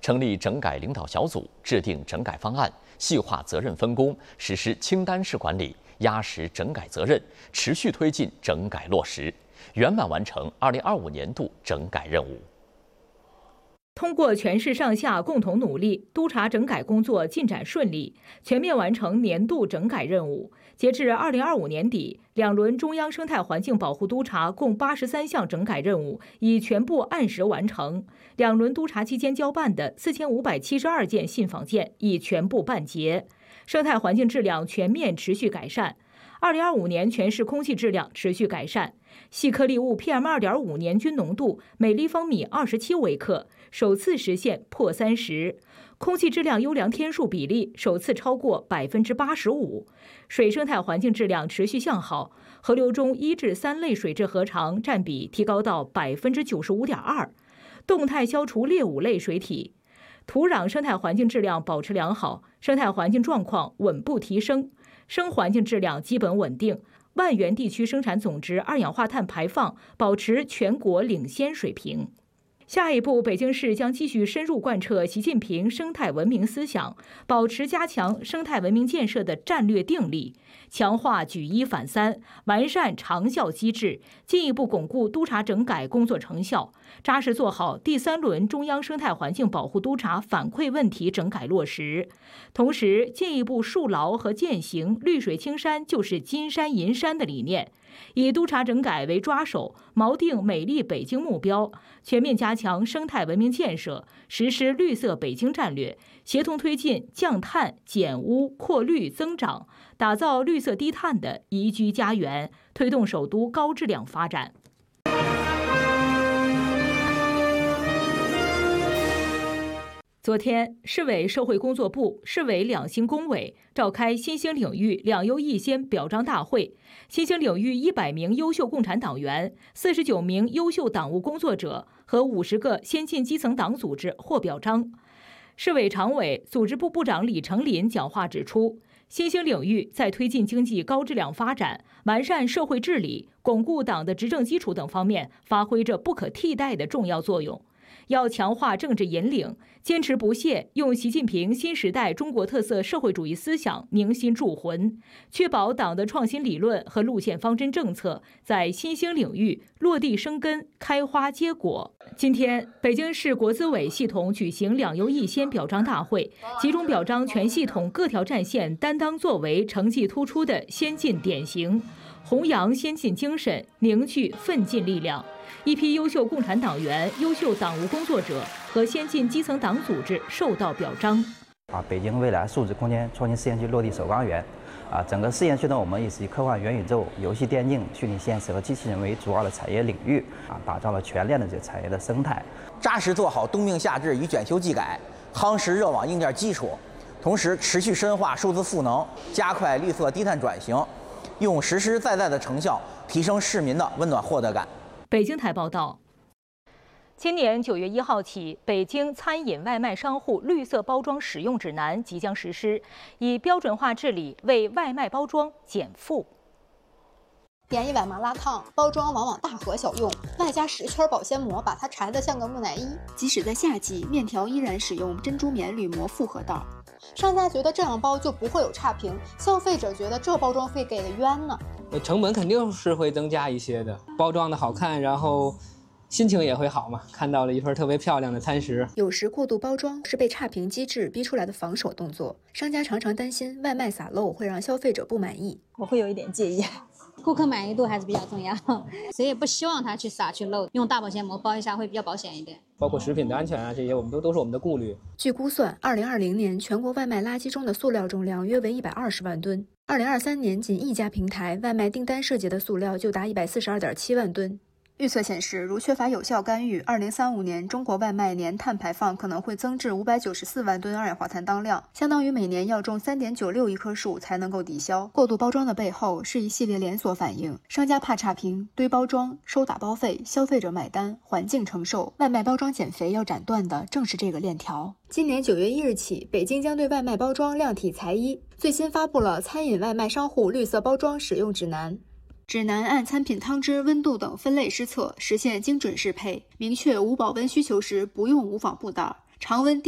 成立整改领导小组，制定整改方案，细化责任分工，实施清单式管理，压实整改责任，持续推进整改落实，圆满完成2025年度整改任务。 通过全市上下共同努力，督查整改工作进展顺利，全面完成年度整改任务。截至2025年底，2轮中央生态环境保护督查共83项整改任务已全部按时完成，2轮督查期间交办的4572件信访件已全部办结，生态环境质量全面持续改善。2025年全市空气质量持续改善，细颗粒物 PM2.5 年均浓度每立方米27微克，首次实现破30，空气质量优良天数比例首次超过85%，水生态环境质量持续向好，河流中1至3类水质河床占比提高到95.2%，动态消除劣5类水体，土壤生态环境质量保持良好，生态环境状况稳步提升，生环境质量基本稳定，万源地区生产总值二氧化碳排放保持全国领先水平。下一步，北京市将继续深入贯彻习近平生态文明思想，保持加强生态文明建设的战略定力，强化举一反三，完善长效机制，进一步巩固督查整改工作成效，扎实做好第3轮中央生态环境保护督查反馈问题整改落实。同时，进一步树牢和践行绿水青山就是金山银山的理念，以督查整改为抓手，锚定美丽北京目标，全面加强生态文明建设，实施绿色北京战略，协同推进降碳、减污、扩绿增长，打造绿色低碳的宜居家园，推动首都高质量发展。昨天，市委社会工作部、市委两新工委召开新兴领域两优一先表彰大会，新兴领域100名优秀共产党员、49名优秀党务工作者和50个先进基层党组织获表彰。市委常委、组织部部长李成林讲话指出，新兴领域在推进经济高质量发展、完善社会治理、巩固党的执政基础等方面发挥着不可替代的重要作用。要强化政治引领，坚持不懈用习近平新时代中国特色社会主义思想凝心铸魂，确保党的创新理论和路线方针政策在新兴领域落地生根、开花结果。今天，北京市国资委系统举行两优一先表彰大会，集中表彰全系统各条战线担当作为、成绩突出的先进典型，弘扬先进精神，凝聚奋进力量。一批优秀共产党员、优秀党务工作者和先进基层党组织受到表彰。 北京未来数字空间创新试验区落地首钢园，整个试验区呢，我们也是以科幻元宇宙、游戏电竞、虚拟现实和机器人为主要的产业领域，打造了全链的这个产业的生态， 扎实做好冬病夏治与卷修技改，夯实热网硬件基础，同时持续深化数字赋能，加快绿色低碳转型，用实实在在的成效提升市民的温暖获得感。 北京台报道，今年9月1号起，北京餐饮外卖商户绿色包装使用指南即将实施，以标准化治理为外卖包装减负。 点一碗麻辣烫，包装往往大盒小用，外加10圈保鲜膜，把它缠得像个木乃伊。 即使在夏季，面条依然使用珍珠棉铝膜复合袋。 商家觉得这样包就不会有差评，消费者觉得这包装费给的冤呢。 成本肯定是会增加一些的，包装的好看，然后心情也会好嘛，看到了一份特别漂亮的餐食。 有时过度包装是被差评机制逼出来的防守动作，商家常常担心外卖洒漏会让消费者不满意。 我会有一点介意， 顾客满意度还是比较重要，谁也不希望他去洒去漏，用大保鲜膜包一下会比较保险一点。 包括食品的安全这些，我们都是我们的顾虑。 据估算，2020年全国外卖垃圾中的塑料重量约为120万吨，2023年仅一家平台外卖订单涉及的塑料就达142.7万吨。预测显示，如缺乏有效干预，2035年中国外卖年碳排放可能会增至594万吨二氧化碳当量，相当于每年要种3.96亿棵树才能够抵消。过度包装的背后是一系列连锁反应，商家怕差评，堆包装，收打包费，消费者买单，环境承受。外卖包装减肥要斩断的正是这个链条。今年9月1日起，北京将对外卖包装量体裁衣，最新发布了餐饮外卖商户绿色包装使用指南。指南按餐品汤汁、温度等分类施测，实现精准适配，明确无保温需求时不用无纺布袋，常温低